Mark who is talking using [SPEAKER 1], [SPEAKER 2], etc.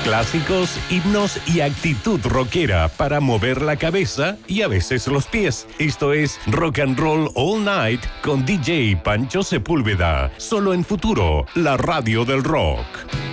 [SPEAKER 1] Clásicos, himnos y actitud rockera para mover la cabeza y a veces los pies. Esto es Rock and Roll All Night con DJ Pancho Sepúlveda. Solo en Futuro, la radio del rock.